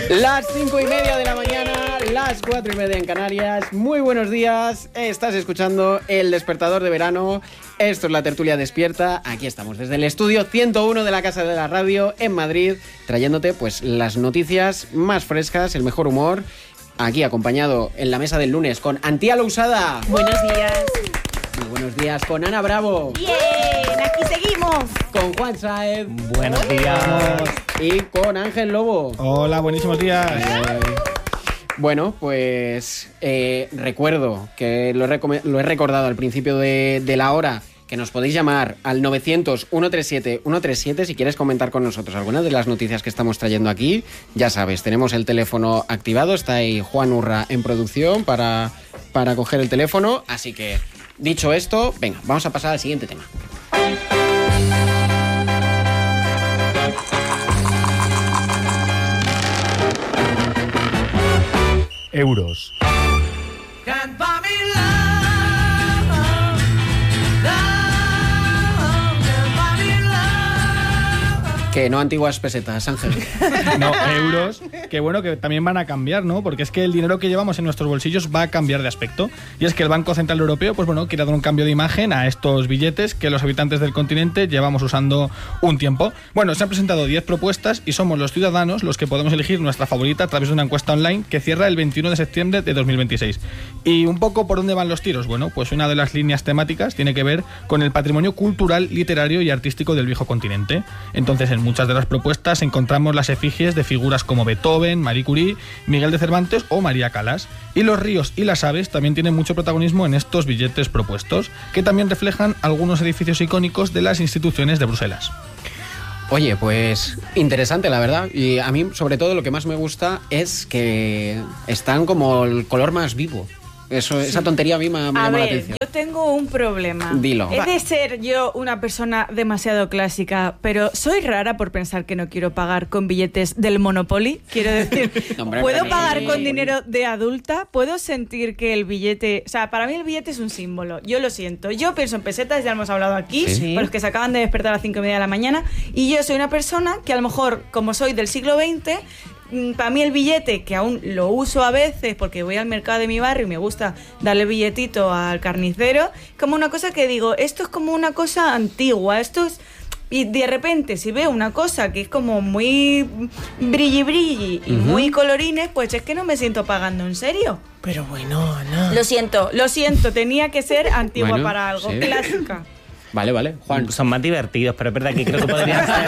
Las 5:30 de la mañana, las 4:30 en Canarias. Muy buenos días, estás escuchando El Despertador de Verano. Esto es la tertulia despierta. Aquí estamos desde el estudio 101 de la Casa de la Radio en Madrid, trayéndote pues las noticias más frescas, el mejor humor. Aquí acompañado en la mesa del lunes con Antía Lousada. Buenos días. Muy buenos días con Ana Bravo. Bien, aquí seguimos. Con Juan Saez. Buenos días. Y con Ángel Lobo. Hola, buenísimos días. Bueno, pues recuerdo que lo he recordado al principio de la hora, que nos podéis llamar al 900-137-137 si quieres comentar con nosotros algunas de las noticias que estamos trayendo aquí. Ya sabes, tenemos el teléfono activado, está ahí Juan Urra en producción para coger el teléfono. Así que, dicho esto, venga, vamos a pasar al siguiente tema. Euros. Que no antiguas pesetas, Ángel. No, euros, que bueno, que también van a cambiar, ¿no? Porque es que el dinero que llevamos en nuestros bolsillos va a cambiar de aspecto. Y es que el Banco Central Europeo, pues bueno, quiere dar un cambio de imagen a estos billetes que los habitantes del continente llevamos usando un tiempo. Bueno, se han presentado 10 propuestas y somos los ciudadanos los que podemos elegir nuestra favorita a través de una encuesta online que cierra el 21 de septiembre de 2026. Y un poco por dónde van los tiros. Bueno, pues una de las líneas temáticas tiene que ver con el patrimonio cultural, literario y artístico del viejo continente. Entonces, en muchas de las propuestas encontramos las efigies de figuras como Beethoven, Marie Curie, Miguel de Cervantes o María Callas. Y los ríos y las aves también tienen mucho protagonismo en estos billetes propuestos, que también reflejan algunos edificios icónicos de las instituciones de Bruselas. Oye, pues interesante, la verdad. Y a mí, sobre todo, lo que más me gusta es que están como el color más vivo. Eso, esa tontería a mí me llama la atención. Yo tengo un problema. Dilo. He de ser yo una persona demasiado clásica, pero soy rara por pensar que no quiero pagar con billetes del Monopoly. Quiero decir, Hombre, ¿puedo pagar con dinero de adulta? ¿Puedo sentir que el billete... O sea, para mí el billete es un símbolo. Yo lo siento. Yo pienso en pesetas, ya hemos hablado aquí, Sí. por los que se acaban de despertar a las 5:30 de la mañana. Y yo soy una persona que a lo mejor, como soy del siglo XX... Para mí el billete, que aún lo uso a veces porque voy al mercado de mi barrio y me gusta darle billetito al carnicero, como una cosa que digo, esto es como una cosa antigua, esto es... Y de repente, si veo una cosa que es como muy brilli y muy colorines, pues es que no me siento pagando en serio. Pero bueno, Ana. Lo siento, tenía que ser antigua Bueno, para algo, sí. clásica. Vale, Juan. Son más divertidos, pero es verdad que creo que podrían ser...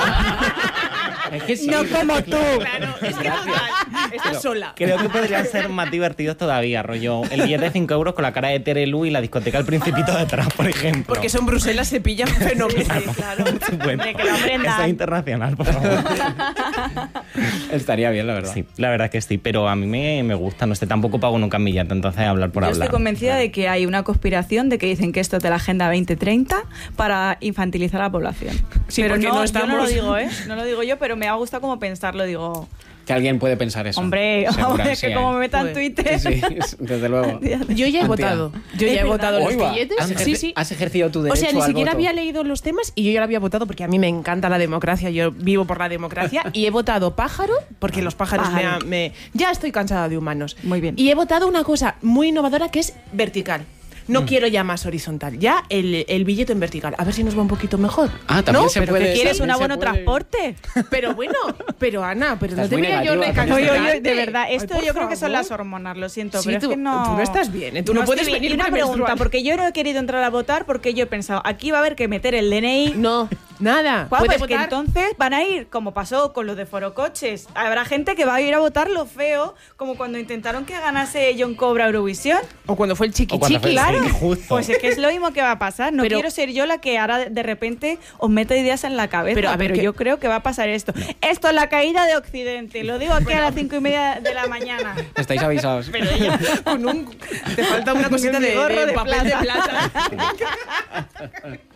Es que sí. No como tú. Claro, es que estás sola. Creo que podrían ser más divertidos todavía, rollo. El billete de 5 euros con la cara de Terelu y la discoteca El Principito detrás, por ejemplo. Porque son Bruselas, se pillan fenomenal. Sí, claro. Bueno, De que lo aprendan. eso es internacional, por favor. Estaría bien, la verdad. Sí, la verdad que sí, pero a mí me gusta, no sé, tampoco pago nunca en billete, entonces hablar por Yo hablar. estoy convencida de que hay una conspiración de que dicen que esto es de la Agenda 2030 para infantilizar a la población. Sí, pero porque no, no yo no lo estamos- digo, No lo digo yo, pero me ha gustado como pensarlo. Digo, Que alguien puede pensar eso. hombre, Seguro, es sí que como hay. me metan en Joder. Twitter... Sí, desde luego. Yo ya he Antía. votado. Yo ya he votado los Hoy va. billetes. ¿Has Sí. ¿Has ejercido tu O derecho sea, ni al siquiera voto? había leído los temas y yo ya lo había votado porque a mí me encanta la democracia. Yo vivo por la democracia y he votado pájaro porque los pájaros Pájaro. ya estoy cansada de humanos. Muy bien. Y he votado una cosa muy innovadora que es vertical. No quiero ya más horizontal, ya el billete en vertical. A ver si nos va un poquito mejor. Ah, también ¿No? se ¿Pero puede. qué quieres? ¿Un también se abono puede. transporte? Pero bueno, pero Ana, pero Estás no te muy voy a yo negativa con recalcitrante. Oye, de verdad, esto Ay, por yo creo que son favor. las hormonas, lo siento, Sí, pero es tú que no... no estás bien, tú no puedes estoy bien. venir Y una premenstrual. pregunta, porque yo no he querido entrar a votar porque yo he pensado, aquí va a haber que meter el DNI... No, nada. Guau, Puede pues que votar. entonces van a ir, como pasó con los de Forocoches, habrá gente que va a ir a votar lo feo, como cuando intentaron que ganase John Cobra Eurovisión. O cuando fue el chiqui O cuando fue chiqui. el Claro, Sí, justo. pues es que es lo mismo que va a pasar. No Pero- quiero ser yo la que ahora de repente os meta ideas en la cabeza, Pero, a ver, que- yo creo que va a pasar esto. Esto es la caída de Occidente, lo digo aquí a las 5:30 de la mañana. Estáis avisados. Con te falta una cosita Mi de gorro de papel de plata. plata.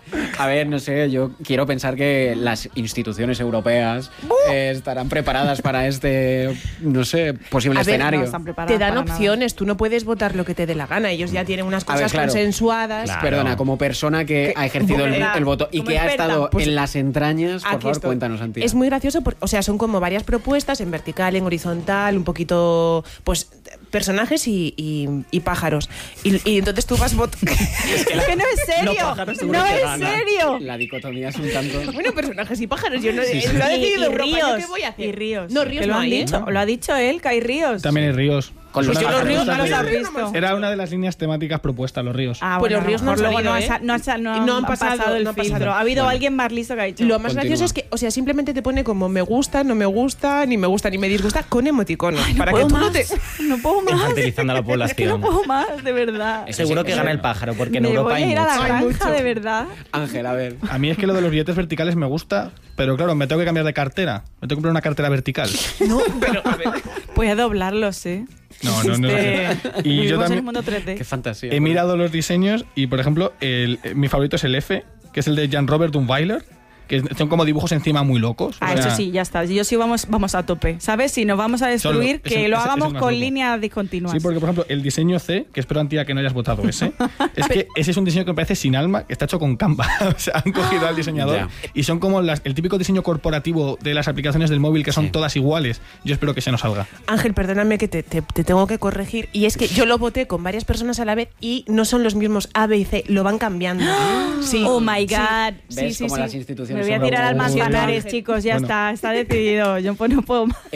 A ver, no sé, yo quiero pensar que las instituciones europeas estarán preparadas para este, no sé, posible A ver, escenario. No están preparadas Te dan para nada. opciones, tú no puedes votar lo que te dé la gana. Ellos ya tienen unas A ver, cosas claro. consensuadas. Claro. Perdona, como persona que ha ejercido el voto y como que ha experta, estado pues, en las entrañas, por Aquí favor, estoy. cuéntanos, Antía. Es muy gracioso, o sea, son como varias propuestas en vertical, en horizontal, un poquito, pues, personajes y pájaros. Y entonces tú vas votando. Es que no es serio. pájaros seguro No que es ganan. serio. La dicotomía es un tanto... Bueno, personajes y pájaros. Yo no Sí, sí. lo he decidido Y Europa, ¿yo ríos. qué voy a hacer? Y ríos. No, ríos que lo no han hay, ¿eh? dicho. Lo ha dicho él, que hay ríos. También hay ríos. Con los Son Yo las los ríos no propuestas los de- has visto. Era una de las líneas temáticas propuestas, los ríos. Ah, Pues bueno, los ríos a lo no han mejor luego salido, no han pasado, pasado el no han pasado. filtro. Ha habido Bueno. alguien más listo que ha dicho. Lo más Continúa. gracioso es que, o sea, simplemente te pone como me gusta, no me gusta, ni me gusta ni me disgusta, con emoticonos. para que puedo tú más. no te. No puedo más. Infantilizando a la Es que no población. puedo más, de verdad. Seguro que gana el pájaro, porque en Me Europa voy a hay ir a la mucho. granja, de verdad. Ángel, a ver. A mí es que lo de los billetes verticales me gusta, pero claro, me tengo que cambiar de cartera. Me tengo que comprar una cartera vertical. No, pero a ver. Voy a doblarlos, ¿eh? No. Y yo Vivimos en el también mundo 3D. Qué fantasía. he mirado los diseños y, por ejemplo, mi favorito es el F, que es el de Jan-Robert Dunweiler, que son como dibujos encima muy locos. Ah, O sea, eso sí, ya está. Yo sí vamos a tope. ¿Sabes? Si nos vamos a destruir, Solo, que es lo el hagamos más con loco. líneas discontinuas. Sí, porque por ejemplo, el diseño C, que espero, Antía, que no hayas votado ese, es que ese es un diseño que me parece sin alma, que está hecho con Canva. O sea, han cogido al diseñador Ya. y son como el típico diseño corporativo de las aplicaciones del móvil, que son Sí. todas iguales. Yo espero que se nos salga. Ángel, perdóname que te tengo que corregir. Y es que yo lo voté con varias personas a la vez y no son los mismos A, B y C, lo van cambiando. Sí. Oh my God. ¿Ves Sí, cómo sí, las sí. instituciones Me voy a son tirar al robots? manzanares, chicos. Ya Bueno. está decidido. Yo no puedo más.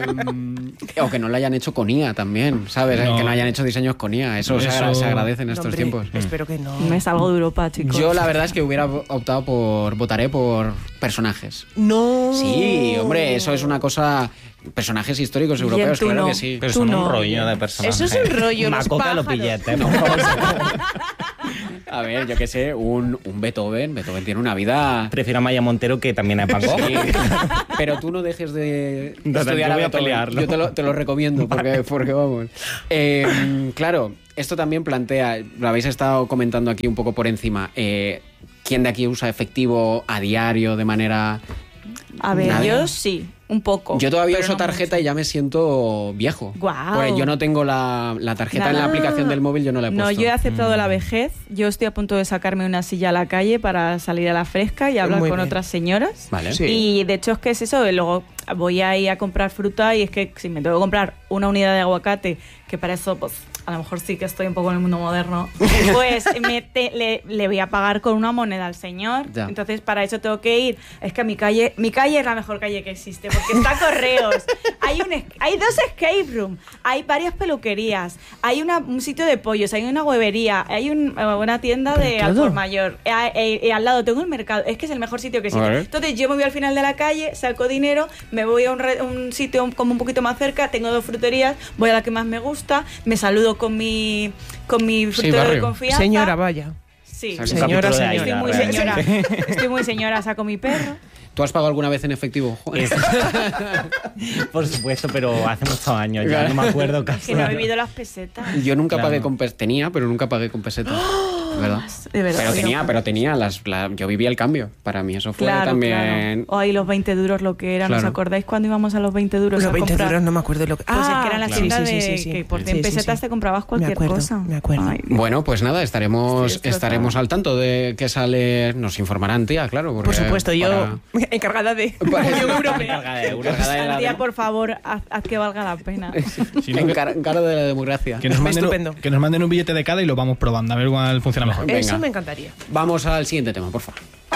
O que no lo hayan hecho con IA también, ¿sabes? No. Que no hayan hecho diseños con IA. Eso se Eso- agradece en No, estos hombre, tiempos. Espero que no. Me salgo de Europa, chicos. Yo la verdad es que hubiera optado votaré por personajes. No. Sí, hombre, eso es una cosa... Personajes históricos Bien, europeos, tú claro no. que sí. Pero Tú son no. un rollo de personajes. Eso es un rollo, los Macoca los pájaros. billetes, por favor. A ver, yo qué sé, un Beethoven. Beethoven tiene una vida... Prefiero a Maya Montero, que también es Van Gogh. Sí. Pero tú no dejes de No, estudiar yo voy a Beethoven. pelearlo. Yo te lo recomiendo porque vamos. Claro, esto también plantea, lo habéis estado comentando aquí un poco por encima. ¿Quién de aquí usa efectivo a diario de manera... A ver, Nadie. yo sí, un poco. Yo todavía pero uso no tarjeta y ya me siento viejo. Guau. Porque yo no tengo la tarjeta en la Nada. aplicación del móvil, yo no la he puesto. No, yo he aceptado la vejez. Yo estoy a punto de sacarme una silla a la calle para salir a la fresca y hablar Muy con bien. otras señoras. Vale. Sí. Y de hecho es que es eso, luego voy a ir a comprar fruta y es que si me tengo que comprar una unidad de aguacate, que para eso pues a lo mejor sí que estoy un poco en el mundo moderno, pues le voy a pagar con una moneda al señor. Ya. Entonces para eso tengo que ir. Es que mi calle es la mejor calle que existe porque está Correos, hay dos escape room, hay varias peluquerías, hay un sitio de pollos, hay una huevería, hay una tienda de todo. al por mayor. Al lado tengo el mercado, es que es el mejor sitio que existe. Vale. Entonces yo me voy al final de la calle, saco dinero, me voy a un sitio como un poquito más cerca, tengo 2 fruterías, voy a la que más me gusta, me saludo con mi frutero de barrio. confianza. Señora, vaya. Sí, Un Señora, capítulo de señora. estoy muy Aida, señora. realmente. Estoy muy señora, saco mi perro. ¿Tú has pagado alguna vez en efectivo? Joder. Por supuesto, pero hace muchos años ya, no me acuerdo casi. Que no he vivido las pesetas. Yo nunca Claro. pagué con pesetas. Tenía, pero nunca pagué con pesetas. ¿Verdad? De verdad. Pero tenía yo vivía el cambio. Para mí eso fue Claro, también... claro. O ahí los 20 duros lo que eran. ¿Os Claro. acordáis cuando íbamos a los 20 duros Los a 20 comprar? duros no me acuerdo lo que. Pues es que eran las claro. tiendas Sí, de sí, sí, sí. que por Sí, 100 sí, pesetas sí. te comprabas cualquier acuerdo, cosa. me acuerdo. Ay, Bueno, pues nada, estaremos Estoy explotada. al tanto de que sale... Nos informarán, tía, claro. Porque Por supuesto, yo para- encargada de Para- Unión Europea. Encargada de euros. Encargada de la- Tía, por favor, haz que valga la pena. Si no, Encargo de la democracia. que nos Estupendo. manden un billete de cada y lo vamos probando, a ver cuál funciona mejor. Venga. Eso me encantaría. Vamos al siguiente tema, por favor.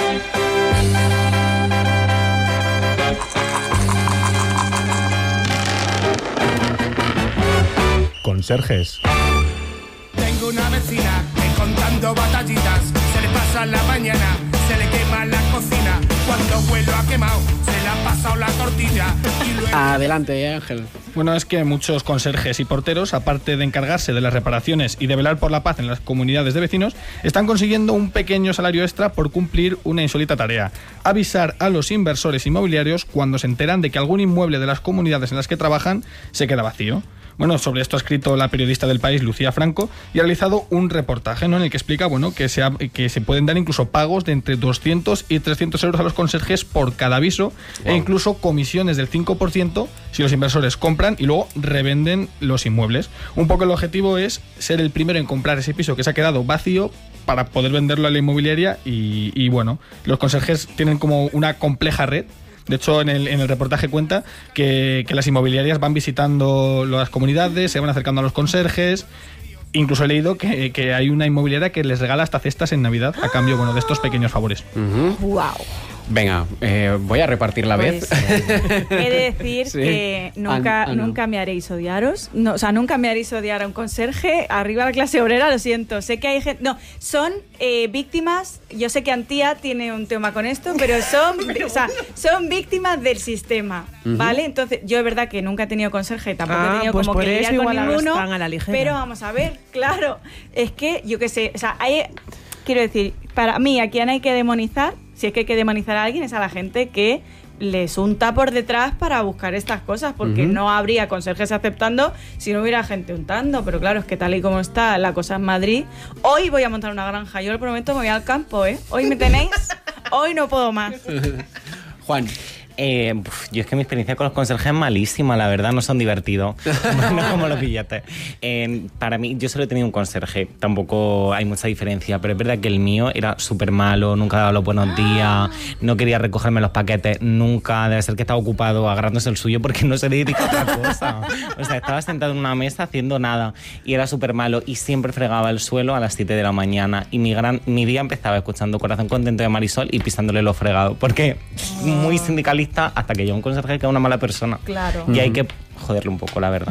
Conserjes. Tengo una vecina que contando batallitas se le pasa la mañana, se le quema la cocina. Cuando vuelo ha quemado, se le ha pasado la tortilla y luego... Adelante, Ángel. Bueno, es que muchos conserjes y porteros, aparte de encargarse de las reparaciones y de velar por la paz en las comunidades de vecinos, están consiguiendo un pequeño salario extra por cumplir una insólita tarea: avisar a los inversores inmobiliarios cuando se enteran de que algún inmueble de las comunidades en las que trabajan se queda vacío. Bueno, sobre esto ha escrito la periodista del País, Lucía Franco, y ha realizado un reportaje, ¿no?, en el que explica, bueno, que se pueden dar incluso pagos de entre 200 y 300 euros a los conserjes por cada aviso, e incluso comisiones del 5% si los inversores compran y luego revenden los inmuebles. Un poco el objetivo es ser el primero en comprar ese piso que se ha quedado vacío para poder venderlo a la inmobiliaria y bueno, los conserjes tienen como una compleja red. De hecho, en el reportaje cuenta que las inmobiliarias van visitando las comunidades, se van acercando a los conserjes. Incluso he leído que hay una inmobiliaria que les regala hasta cestas en Navidad a cambio, bueno, de estos pequeños favores. ¡Wow! Venga, voy a repartir la vez. He de decir Sí. que nunca me haréis odiaros. No, o sea, nunca me haréis odiar a un conserje. Arriba la clase obrera, lo siento. Sé que hay gente... No, son víctimas... Yo sé que Antía tiene un tema con esto, pero son víctimas del sistema, ¿vale? Entonces, yo es verdad que nunca he tenido conserje, tampoco he tenido pues como por que eso lidiar con igual ninguno. están a la ligera. Pero vamos a ver, claro, es que yo qué sé, o sea, quiero decir, para mí, a quien hay que demonizar, si es que hay que demonizar a alguien, es a la gente que les unta por detrás para buscar estas cosas, porque no habría conserjes aceptando si no hubiera gente untando. Pero claro, es que tal y como está la cosa en Madrid, hoy voy a montar una granja, yo lo prometo, me voy al campo, ¿eh? Hoy me tenéis, hoy no puedo más. Juan. Yo es que mi experiencia con los conserjes es malísima, la verdad, no son divertidos, no como los billetes. Para mí, yo solo he tenido un conserje, tampoco hay mucha diferencia, pero es verdad que el mío era súper malo, nunca daba los buenos días, no quería recogerme los paquetes, nunca, debe ser que estaba ocupado agarrándose el suyo porque no se dedica a otra cosa. O sea, estaba sentado en una mesa haciendo nada y era súper malo y siempre fregaba el suelo a las 7 de la mañana y mi día empezaba escuchando Corazón Contento de Marisol y pisándole los fregados, porque muy sindicalista hasta que llega un conserje que es una mala persona. Claro. Y hay que joderle un poco, la verdad.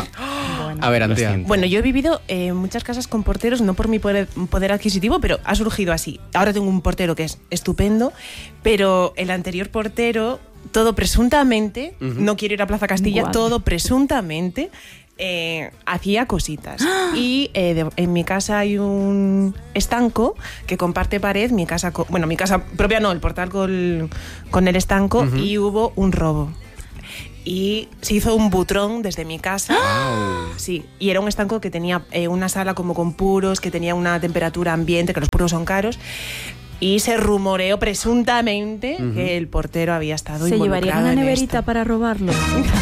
A ver, Antía. Bueno, yo he vivido en muchas casas con porteros, no por mi poder adquisitivo, pero ha surgido así. Ahora tengo un portero que es estupendo, pero el anterior portero, todo presuntamente, no quiero ir a Plaza Castilla, Guau. todo presuntamente hacía cositas. Y en mi casa hay un estanco que comparte pared, mi casa propia no, el portal con el estanco, y hubo un robo. Y se hizo un butrón desde mi casa. Sí, y era un estanco que tenía una sala como con puros, que tenía una temperatura ambiente, que los puros son caros. Y se rumoreó presuntamente que el portero había estado ¿Se involucrado llevarían una en neverita esto. para robarlo?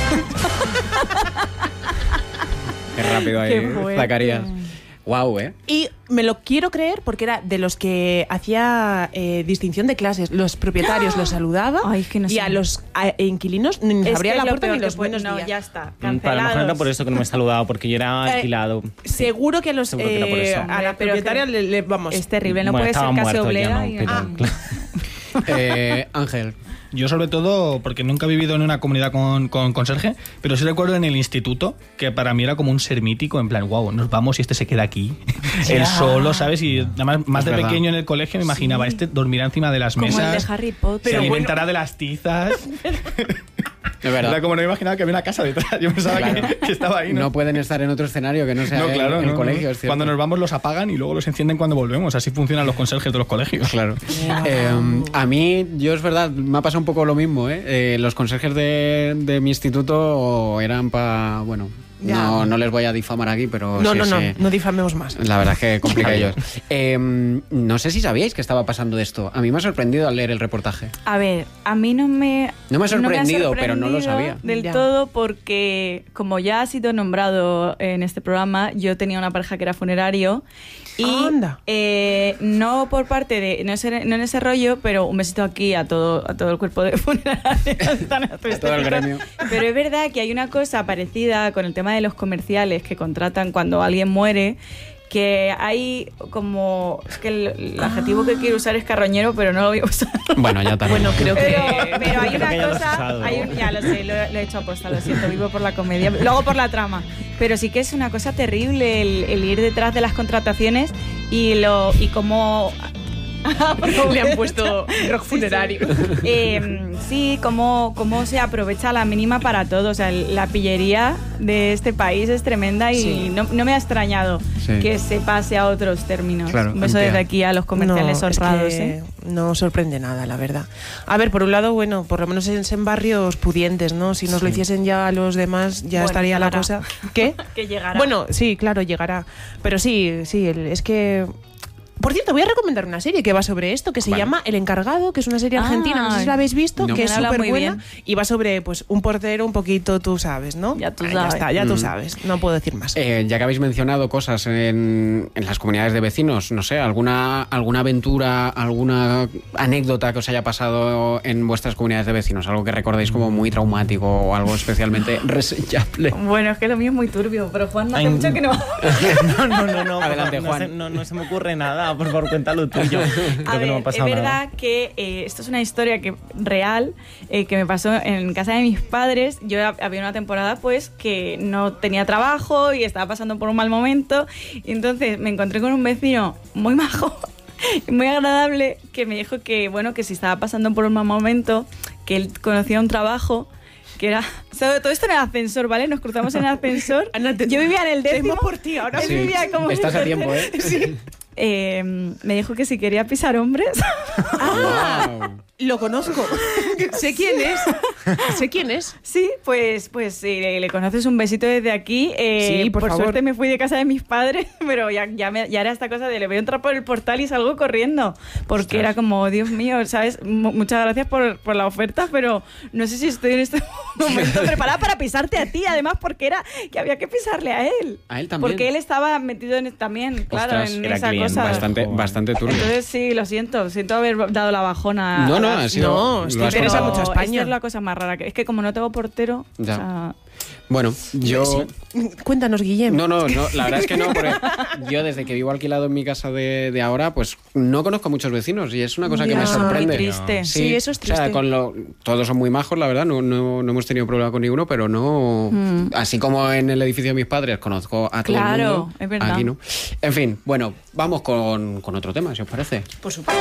Qué rápido ahí, Qué fuerte. Zacarías. Guau, ¿eh? Y me lo quiero creer porque era de los que hacía distinción de clases. Los propietarios los saludaba. Ay, es que no y sé. a los inquilinos ni les abría la puerta ni los buenos días. ya está, Para lo mejor cancelados. era por eso que no me he saludado, porque yo era alquilado. Seguro que a los Seguro que era por eso. a la Pero propietaria que vamos. Es terrible, no Bueno, puede ser estaba casi muerto ya, oblera. ¿no? Pero, claro. Ángel. Yo sobre todo, porque nunca he vivido en una comunidad con conserje, pero sí recuerdo en el instituto que para mí era como un ser mítico, en plan, wow, nos vamos y este se queda aquí, él solo, ¿sabes? Y además, más de verdad. pequeño en el colegio me imaginaba, este dormirá encima de las Como el mesas, de Harry Potter. se alimentará de las tizas. Es verdad. Era como no me imaginaba que había una casa detrás, yo pensaba Claro. que estaba ahí, ¿no? No pueden estar en otro escenario que no sea el colegio, es cierto. Cuando nos vamos los apagan y luego los encienden cuando volvemos, así funcionan los conserjes de los colegios. Claro. A mí, yo es verdad, me ha pasado un poco lo mismo, ¿eh? Los conserjes de mi instituto eran para... Bueno, no les voy a difamar aquí, pero No difamemos más. La verdad es que complica ellos. No sé si sabíais que estaba pasando esto. A mí me ha sorprendido al leer el reportaje. A ver, a mí no me ha sorprendido, pero no lo sabía. del Ya. todo, porque como ya ha sido nombrado en este programa, yo tenía una pareja que era funerario y Anda. no por parte de no en ese rollo, pero un besito aquí a todo el cuerpo de funerarios, A todo el gremio. pero es verdad que hay una cosa parecida con el tema de los comerciales que contratan cuando alguien muere, que hay como... Es que el adjetivo que quiero usar es carroñero, pero no lo voy a usar. Bueno, ya también. Bueno, creo que... Pero hay Creo que una ya lo has cosa... usado. Ya lo sé, lo he hecho aposta, lo siento, vivo por la comedia, luego por la trama. Pero sí que es una cosa terrible el ir detrás de las contrataciones y cómo Le han puesto rock funerario. Sí, cómo se aprovecha la mínima para todo. O sea, la pillería de este país es tremenda y Sí. no me ha extrañado Sí. que se pase a otros términos. Claro, Un beso amplia. desde aquí a los comerciales No, es honrados. que no sorprende nada, la verdad. A ver, por un lado, bueno, por lo menos en barrios pudientes, ¿no? Si nos lo hiciesen ya a los demás, ya Bueno, estaría la llegará. cosa. ¿Qué? Que llegará. Bueno, sí, claro, llegará. Pero sí, es que... Por cierto, voy a recomendar una serie que va sobre esto, que se Vale. llama El Encargado, que es una serie argentina, no sé si la habéis visto, No. que es Me habla súper muy buena bien. y va sobre pues un portero un poquito, tú sabes, ¿no? Ya tú Ya sabes. está, ya tú sabes, no puedo decir más. Ya que habéis mencionado cosas en las comunidades de vecinos, no sé, alguna aventura, alguna anécdota que os haya pasado en vuestras comunidades de vecinos, algo que recordéis como muy traumático o algo especialmente reseñable. Bueno, es que lo mío es muy turbio, pero Juan hace Ay, mucho que no. No. Adelante, no Juan. Se, no se me ocurre nada. Por favor, cuéntalo tuyo. A Creo que no me ver, ha pasado es verdad nada. que esto es una historia real que me pasó en casa de mis padres. Yo había una temporada pues que no tenía trabajo y estaba pasando por un mal momento y entonces me encontré con un vecino muy majo, muy agradable, que me dijo que bueno, que si estaba pasando por un mal momento, que él conocía un trabajo que era... todo esto en el ascensor, ¿vale? Nos cruzamos en el ascensor. Yo vivía en el décimo. Temo por ti ahora. Él Sí, vivía como en estás el a tiempo, tercero. Me dijo que si quería pisar hombres. Wow. Lo conozco. Sé quién es. Sé quién es. Sí, pues sí, le conoces, un besito desde aquí. Sí, por favor. Suerte me fui de casa de mis padres, pero ya era esta cosa de le veo entrar por el portal y salgo corriendo. Porque era como, Dios mío, ¿sabes? Muchas gracias por la oferta, pero no sé si estoy en este momento preparada para pisarte a ti. Además, porque era que había que pisarle a él. A él también. Porque él estaba metido también, claro, Ostras, en era esa cliente. cosa. Bastante turbio. Entonces sí, lo siento haber dado la bajona. No, ha sido... No, lo esto has interesa contado. mucho a España. Esta es la cosa más rara. Es que como no tengo portero, Ya. o sea, Bueno, yo... Cuéntanos, Guillem. No, la verdad es que no, porque yo desde que vivo alquilado en mi casa de ahora, pues no conozco muchos vecinos y es una cosa que Ya, me sorprende. qué triste. Sí, eso es triste. O sea, todos son muy majos, la verdad, no hemos tenido problema con ninguno, pero no... Así como en el edificio de mis padres conozco a todo el Claro, mundo, es verdad. aquí no. En fin, bueno, vamos con otro tema, si os parece. Por supuesto.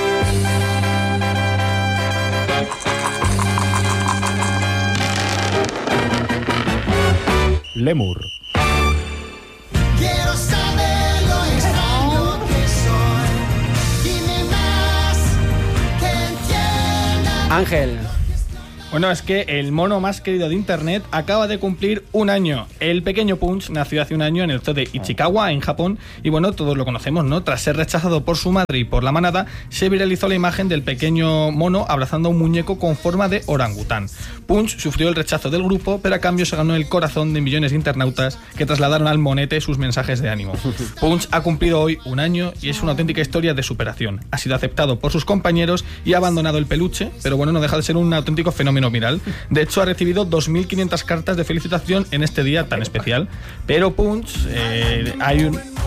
Lemur. Quiero saber lo extraño que soy. Dime más que entienda. Ángel. Bueno, es que el mono más querido de internet acaba de cumplir un año. El pequeño Punch nació hace un año en el zoo de Ichikawa, en Japón, y bueno, todos lo conocemos, ¿no? Tras ser rechazado por su madre y por la manada, se viralizó la imagen del pequeño mono abrazando a un muñeco con forma de orangután. Punch sufrió el rechazo del grupo, pero a cambio se ganó el corazón de millones de internautas que trasladaron al monete sus mensajes de ánimo. Punch ha cumplido hoy un año y es una auténtica historia de superación. Ha sido aceptado por sus compañeros y ha abandonado el peluche, pero bueno, no deja de ser un auténtico fenómeno viral. De hecho, ha recibido 2.500 cartas de felicitación en este día tan especial. Pero Punch, hay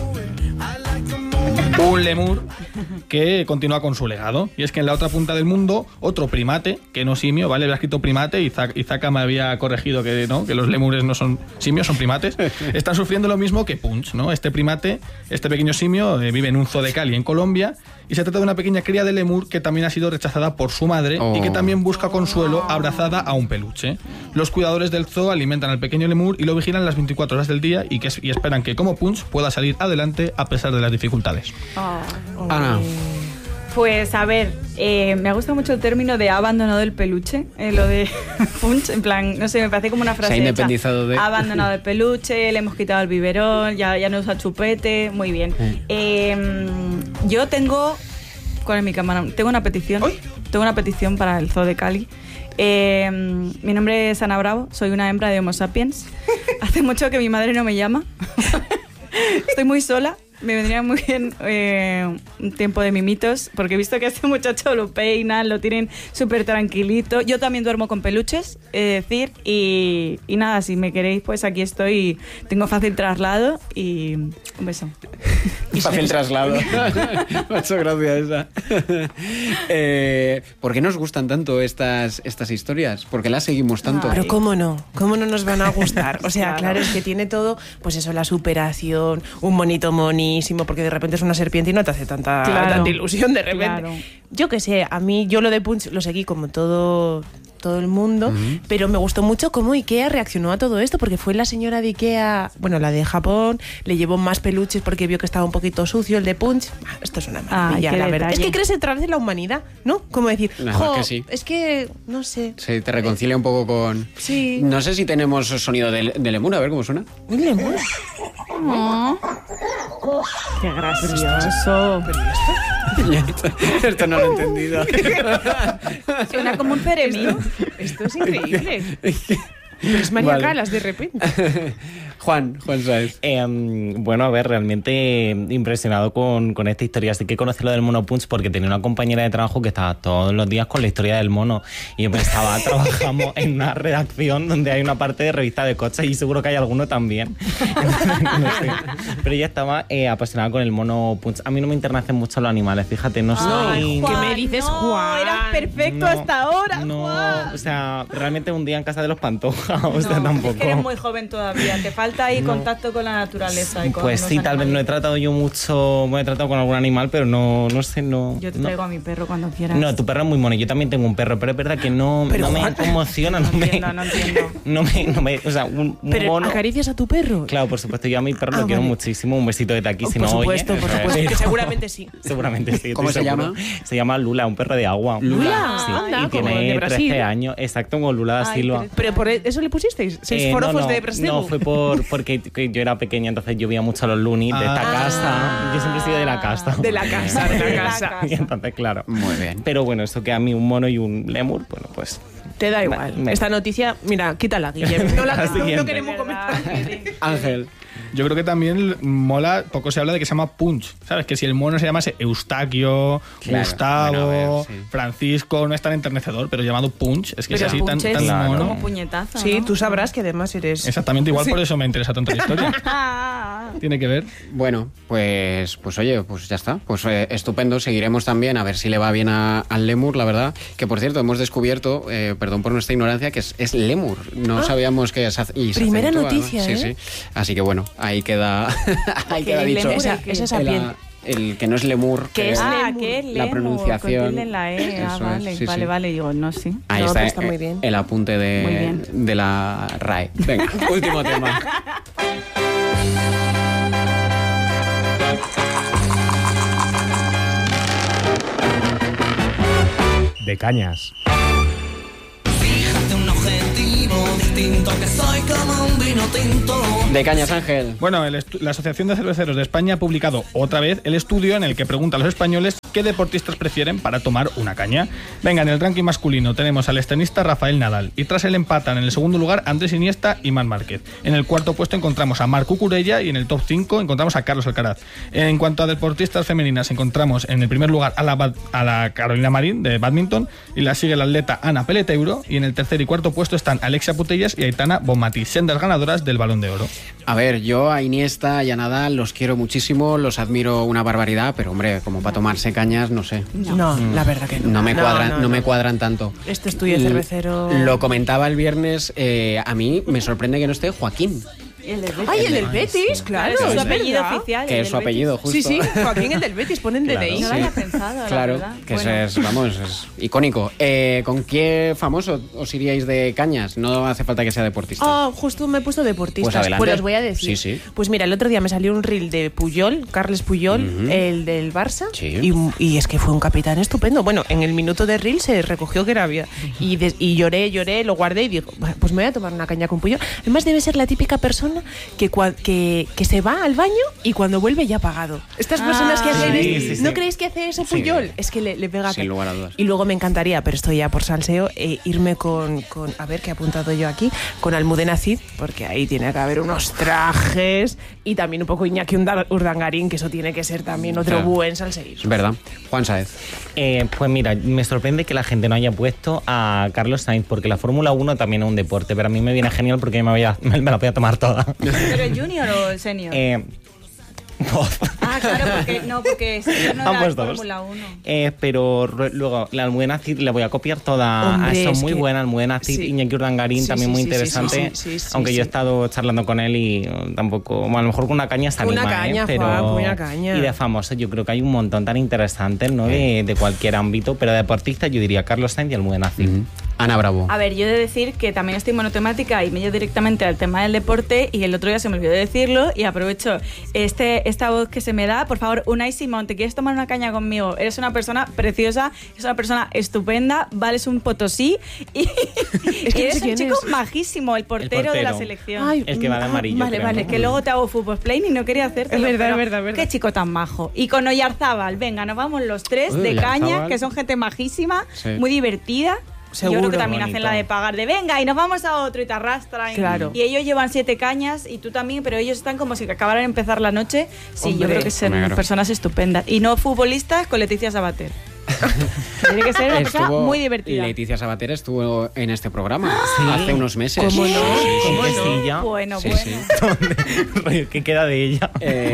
un lemur que continúa con su legado. Y es que en la otra punta del mundo, otro primate, que no simio, ¿vale? Había escrito primate y Zaka me había corregido que no, que los lemures no son simios, son primates. Están sufriendo lo mismo que Punch, ¿no? Este primate, este pequeño simio, vive en un zoo de Cali, en Colombia, y se trata de una pequeña cría de lemur que también ha sido rechazada por su madre y que también busca consuelo abrazada a un peluche. Los cuidadores del zoo alimentan al pequeño lemur y lo vigilan las 24 horas del día y esperan que, como Punch, pueda salir adelante a pesar de las dificultades. Ana. Pues a ver, me ha gustado mucho el término de ha abandonado el peluche, lo de Punch, en plan, no sé, me parece como una frase Se ha independizado hecha. de... Ha abandonado el peluche, le hemos quitado el biberón, ya no usa chupete, muy bien. Yo tengo, ¿cuál es mi cámara? Tengo una petición. Tengo una petición para el Zoo de Cali. Mi nombre es Ana Bravo, soy una hembra de Homo sapiens. Hace mucho que mi madre no me llama. Estoy muy sola. Me vendría muy bien un tiempo de mimitos, porque he visto que a este muchacho lo peinan, lo tienen súper tranquilito. Yo también duermo con peluches, es decir, y nada, si me queréis, pues aquí estoy, tengo fácil traslado y un beso. Fácil traslado. Me ha hecho gracia esa. ¿Por qué nos gustan tanto estas historias? ¿Por qué las seguimos tanto? Pero ¿cómo no? ¿Cómo no nos van a gustar? O sea, claro, es que tiene todo, pues eso, la superación, un monito monísimo, porque de repente es una serpiente y no te hace tanta ilusión de repente. Claro. Yo qué sé, a mí, yo lo de Punch lo seguí como todo el mundo, pero me gustó mucho cómo Ikea reaccionó a todo esto, porque fue la señora de Ikea, bueno, la de Japón, le llevó más peluches porque vio que estaba un poquito sucio el de Punch. Esto es una maravilla, qué la verdad. detalle. Es que crees otra vez en la humanidad, ¿no? Como decir, La verdad que sí. es que, no sé. Se te reconcilia un poco con... Sí. No sé si tenemos sonido de lemur, a ver cómo suena. Un lemur. Qué gracioso. Esto no lo he entendido. Suena como un ceremín. Esto es increíble. Pero es María Vale. Calas de repente. Juan Sáez. Bueno, a ver, realmente impresionado con esta historia. Así que conocí lo del mono Punch porque tenía una compañera de trabajo que estaba todos los días con la historia del mono. Y yo pensaba, trabajamos en una redacción donde hay una parte de revista de coches y seguro que hay alguno también. No sé. Pero ella estaba apasionada con el mono Punch. A mí no me internecen mucho los animales, fíjate, no soy... ¿Qué me dices, Juan? Eras perfecto hasta ahora, No, Juan. o sea, realmente un día en casa de los Pantoja, o sea, No, tampoco. Es que eres muy joven todavía, te falta ahí contacto con la naturaleza. Y con Pues los sí, tal vez no he animales. tratado yo mucho, me he tratado con algún animal, pero no sé, no. Yo te no. traigo a mi perro cuando quieras. No, tu perro es muy mono. Yo también tengo un perro, pero es verdad que no me conmociona, No entiendo. no me, o sea, un Pero mono. ¿acaricias a tu perro? Claro, por supuesto, yo a mi perro lo quiero vale. muchísimo. Un besito desde aquí, si por no supuesto, oye. por supuesto, que seguramente sí. Seguramente sí. ¿Cómo estoy se seguro. llama? Se llama Lula, un perro de agua. Lula, Sí, anda, y como el de tiene Brasil. 13 años. Exacto, como Lula da Ay, Silva. Pero por eso le pusisteis 6 forofos de Brasil. No, fue porque que yo era pequeña, entonces yo veía mucho a los Looney de esta casa. Yo siempre he sido de la casa. De la casa, de la casa. Y entonces, claro. Muy bien. Pero bueno, eso que a mí un mono y un lemur, bueno, pues... Te da igual. Me- Esta noticia, mira, quítala, Guillermo. No, La no siguiente. queremos comentar. Ángel. Yo creo que también mola, poco se habla de que se llama Punch, ¿sabes? Que si el mono se llamase Eustaquio, Claro, Gustavo, bueno, a ver, sí. Francisco, no es tan enternecedor, pero llamado Punch, es que Pero es así tan punches, tan mono. como puñetazo. Sí, ¿no? tú sabrás que además eres... Exactamente igual, por eso me interesa tanto la historia. Ah, Tiene que ver. Bueno, pues oye, pues ya está. Pues estupendo. Seguiremos también a ver si le va bien al lemur, la verdad. Que por cierto, hemos descubierto, perdón por nuestra ignorancia, que es lemur. No sabíamos que se hace. Y se Primera acentúa, ¿no? noticia, Sí, ¿eh? sí. Así que bueno, ahí queda, ahí Que queda el dicho. lemur, Esa es el, sapiente. el que no es lemur. Que es que es la lemur, pronunciación. con tilde en la E. Eso es, Vale, sí, vale, sí. vale. Digo, no, sí. Ahí No, está, pero está muy bien. el apunte Muy bien. de la RAE. Venga, último tema. De cañas. Fíjate un objetivo distinto, que soy como un vino tinto. De Cañas, Ángel. Bueno, la Asociación de Cerveceros de España ha publicado otra vez el estudio en el que pregunta a los españoles qué deportistas prefieren para tomar una caña. Venga, en el ranking masculino tenemos al tenista Rafael Nadal y tras él empatan en el segundo lugar Andrés Iniesta y Marc Márquez. En el cuarto puesto encontramos a Marc Cucurella y en el top 5 encontramos a Carlos Alcaraz. En cuanto a deportistas femeninas encontramos en el primer lugar a la Carolina Marín de badminton y la sigue la atleta Ana Peleteiro y en el tercer y cuarto puesto están Alexia Putellas y Aitana Bonmatí, sendas ganadoras del Balón de Oro. A ver, yo a Iniesta y a Nadal los quiero muchísimo, los admiro una barbaridad, pero hombre, como para tomarse cañas, no sé. No, la verdad que no. No me cuadran, no me cuadran tanto. Este estudio cervecero... Lo comentaba el viernes, a mí me sorprende que no esté Joaquín, Y el del Betis. ¡Ay, el del Betis! Claro, Claro, es su es apellido verdad. oficial. que el es su del apellido, Betis. justo. Sí, sí, Joaquín, el del Betis, ponen Claro, DNI. No lo Sí. había pensado, la Claro, verdad. que Bueno. es icónico. ¿Con qué famoso os iríais de cañas? No hace falta que sea deportista. Ah, justo me he puesto deportistas. Pues adelante. os voy a decir. Sí, sí. Pues mira, el otro día me salió un reel de Puyol, Carles Puyol, el del Barça. Sí. Y es que fue un capitán estupendo. Bueno, en el minuto de reel se recogió que era vida. Y lloré, lo guardé y digo, "Bueno, pues me voy a tomar una caña con Puyol". Además debe ser la típica persona que se va al baño y cuando vuelve ya ha pagado. Estas personas que hacen sí, esto, sí, sí. ¿no creéis que hace eso Puyol? Es que le pega. Sin lugar a dudas. Y luego me encantaría, pero estoy ya por salseo, irme con a ver qué he apuntado yo aquí, con Almudena Cid, porque ahí tiene que haber unos trajes y también un poco Iñaki Urdangarín, que eso tiene que ser también otro Claro. buen salseísmo. Es verdad. Juan Sáez. Pues mira, me sorprende que la gente no haya puesto a Carlos Sainz, porque la Fórmula 1 también es un deporte, pero a mí me viene genial porque me la voy a tomar toda. ¿Pero el junior o el senior? Ah, claro, porque no Ambos era dos. Fórmula 1. Pero luego la Almudena Cid la voy a copiar toda. Hombre, Eso es muy que- buena, Almudena Cid, sí. Iñaki Urdangarín, Sí, también sí, muy sí, sí, interesante. sí, aunque yo he sí. estado charlando con él y tampoco. Bueno, a lo mejor con una caña se Una anima, caña, pero. Juan, una caña. Y de famosos, yo creo que hay un montón tan interesantes, ¿no? De cualquier ámbito, pero de deportistas, yo diría Carlos Sainz y Almudena Cid. Ana Bravo. A ver, yo he de decir que también estoy monotemática y me llevo directamente al tema del deporte y el otro día se me olvidó de decirlo y aprovecho esta voz que se me da. Por favor, Unai Simón, ¿te quieres tomar una caña conmigo? Eres una persona preciosa, eres una persona estupenda, vales un potosí y, Es que y no eres sé un quién chico es. majísimo, el portero de la selección. Ay, El que va de amarillo. Vale, creo, vale, ¿no? que luego te hago fútbol play y no quería hacerte. Es verdad, es verdad, es verdad. Qué chico tan majo. Y con Oyarzábal, venga, nos vamos los tres Uy, de caña, Oyarzábal. que son gente majísima, Sí. muy divertida. Seguro. Yo creo que también Bonito. hacen la de pagar de venga y nos vamos a otro y te arrastran. Claro. Y ellos llevan 7 cañas y tú también, pero ellos están como si acabaran de empezar la noche. Sí, Hombre. yo creo que son Claro. personas estupendas. Y no futbolistas con Leticia Sabater. Tiene que ser una persona muy divertida. Leticia Sabater estuvo en este programa hace unos meses. ¿Cómo no? Sí, ¿Cómo que no? sí, ya. Bueno, Sí, bueno. sí. ¿Qué queda de ella?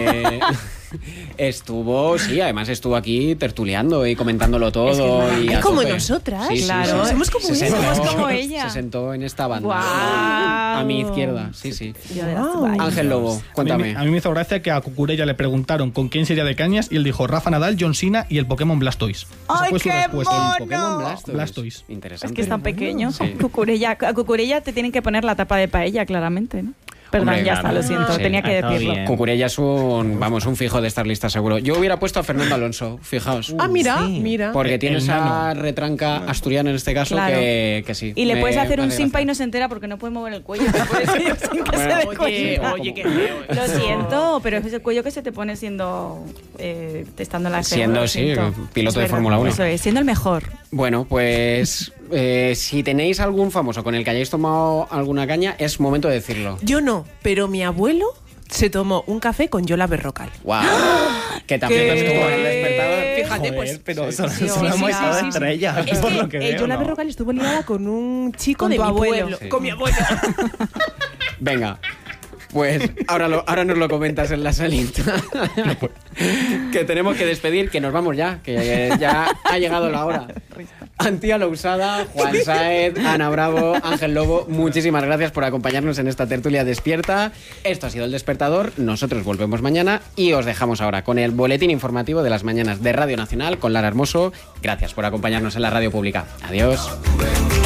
Estuvo, sí, además estuvo aquí tertuleando y comentándolo todo. Es que y es a como tope. nosotras, Sí, sí, claro. sí. Somos como Se ella. sentó- Somos como ella. Se sentó en esta banda. Guau. A mi izquierda, sí, sí. Yo de las Wow. toallas. Ángel Lobo, cuéntame. A mí me hizo gracia que a Cucurella le preguntaron con quién sería de cañas y él dijo Rafa Nadal, John Cena y el Pokémon Blastoise. Esa ¡Ay, fue su qué respuesta. mono! Pokémon Blastoise. Blastoise. Interesante. Es que es tan pequeño. Sí. A Cucurella te tienen que poner la tapa de paella, claramente, ¿no? Perdón, Hombre, ya claro. está, lo siento, Sí, tenía que está decirlo. bien. Cucurella es un fijo de estar lista seguro. Yo hubiera puesto a Fernando Alonso, fijaos. Ah, mira, Sí. mira. Porque tiene el esa nano. retranca asturiana en este caso Claro. que sí. Y le me puedes hacer un hace simpa y gracia. no se entera porque no puede mover el cuello. Te puedes ir sin que se dé Oye, cuenta. oye, qué feo. Lo eso. siento, pero es el cuello que se te pone siendo testando la Siendo, lo sí, siento. piloto Es de verdad, Fórmula 1. Eso es, siendo el mejor. Bueno, pues si tenéis algún famoso con el que hayáis tomado alguna caña, es momento de decirlo. Yo no, pero mi abuelo se tomó un café con Yola Berrocal. ¡Wow! Que también ¿Qué? estuvo en el despertador. Fíjate, pues. pero sí, somos sí, todas sí. estrellas. Es por que lo que veo, Yola ¿no? Berrocal estuvo liada con un chico Con de tu mi abuelo. pueblo. Sí. Con mi abuelo. Venga, pues ahora nos lo comentas en la salita. Que tenemos que despedir, que nos vamos ya, que ya ha llegado la hora. Antía Lousada, Juan Sáez, Ana Bravo, Ángel Lobo, muchísimas gracias por acompañarnos en esta tertulia despierta. Esto ha sido El Despertador, nosotros volvemos mañana y os dejamos ahora con el boletín informativo de las mañanas de Radio Nacional con Lara Hermoso. Gracias por acompañarnos en la radio pública. Adiós.